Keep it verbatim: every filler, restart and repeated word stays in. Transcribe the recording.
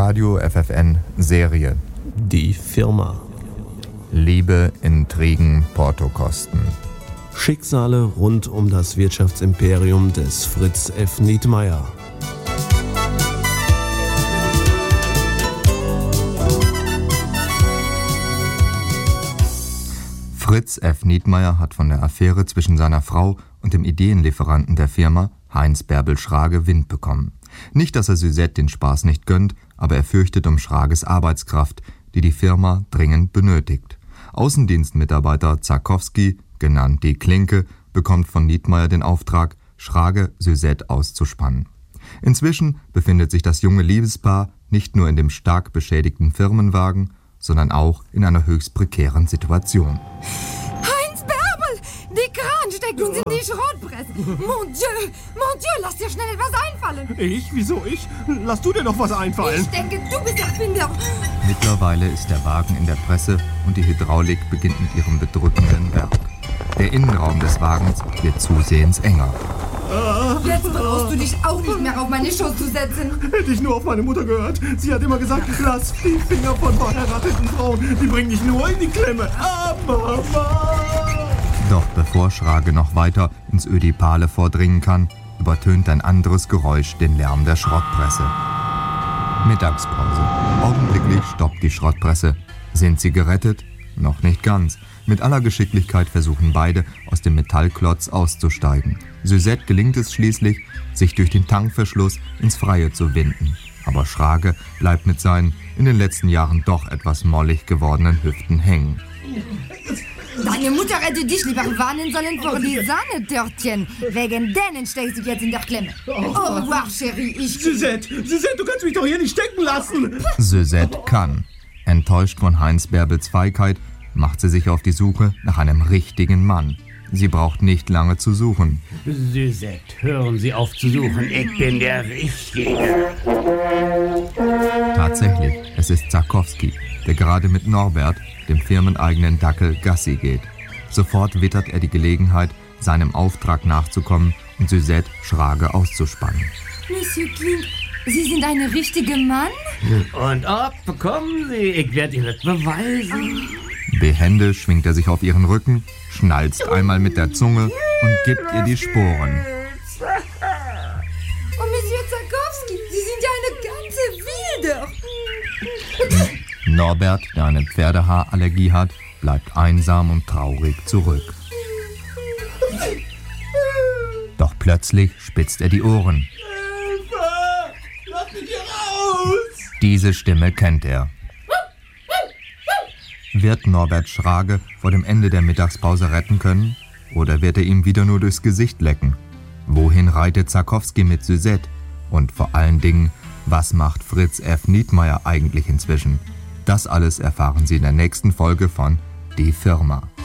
Radio F F N Serie. Die Firma. Liebe, Intrigen, Portokosten. Schicksale rund um das Wirtschaftsimperium des Fritz F. Nietmeyer. Fritz F. Nietmeyer hat von der Affäre zwischen seiner Frau und dem Ideenlieferanten der Firma, Heinz Bärbel Schrage, Wind bekommen. Nicht, dass er Suzette den Spaß nicht gönnt, aber er fürchtet um Schrages Arbeitskraft, die die Firma dringend benötigt. Außendienstmitarbeiter Zarkowski, genannt die Klinke, bekommt von Nietmeyer den Auftrag, Schrage Suzette auszuspannen. Inzwischen befindet sich das junge Liebespaar nicht nur in dem stark beschädigten Firmenwagen, sondern auch in einer höchst prekären Situation. Heinz Bärbel! Die Kran steckt uns in die Schrottpresse! Mon Dieu! Mon Dieu, lass dir schnell etwas einfallen! Ich? Wieso ich? Lass du dir doch was einfallen! Ich denke, du bist Erfinder! Mittlerweile ist der Wagen in der Presse und die Hydraulik beginnt mit ihrem bedrückenden Werk. Der Innenraum des Wagens wird zusehends enger. Jetzt brauchst du dich auch nicht mehr auf meine Schoß zu setzen. Hätte ich nur auf meine Mutter gehört. Sie hat immer gesagt, lass die Finger von verheirateten Frauen. Die bringen dich nur in die Klemme. Ah, Mama! Doch bevor Schrage noch weiter ins Ödipale vordringen kann, übertönt ein anderes Geräusch den Lärm der Schrottpresse. Mittagspause. Augenblicklich stoppt die Schrottpresse. Sind sie gerettet? Noch nicht ganz. Mit aller Geschicklichkeit versuchen beide, aus dem Metallklotz auszusteigen. Suzette gelingt es schließlich, sich durch den Tankverschluss ins Freie zu winden. Aber Schrage bleibt mit seinen in den letzten Jahren doch etwas mollig gewordenen Hüften hängen. Deine Mutter hätte dich lieber warnen sollen vor die Sahnetörtchen. Wegen denen steckst du jetzt in der Klemme. Au revoir, Chérie, ich... Suzette, Suzette, du kannst mich doch hier nicht stecken lassen! Suzette kann. Enttäuscht von Heinz Bärbels Feigheit macht sie sich auf die Suche nach einem richtigen Mann. Sie braucht nicht lange zu suchen. Suzette, hören Sie auf zu suchen. Ich bin der Richtige. Tatsächlich, es ist Zarkowski, der gerade mit Norbert, dem firmeneigenen Dackel, Gassi geht. Sofort wittert er die Gelegenheit, seinem Auftrag nachzukommen und Suzette Schrage auszuspannen. Monsieur Klink, Sie sind ein richtiger Mann? Und ab, kommen Sie. Ich werde Ihnen das beweisen. Behende schwingt er sich auf ihren Rücken, schnalzt einmal mit der Zunge und gibt ihr die Sporen. Oh, Monsieur Zarkowski, Sie sind ja eine ganze Wilde. Norbert, der eine Pferdehaarallergie hat, bleibt einsam und traurig zurück. Doch plötzlich spitzt er die Ohren. Hilfe! Lass mich hier raus! Diese Stimme kennt er. Wird Norbert Schrage vor dem Ende der Mittagspause retten können? Oder wird er ihm wieder nur durchs Gesicht lecken? Wohin reitet Zarkowski mit Suzette? Und vor allen Dingen, was macht Fritz F. Nietmeyer eigentlich inzwischen? Das alles erfahren Sie in der nächsten Folge von Die Firma.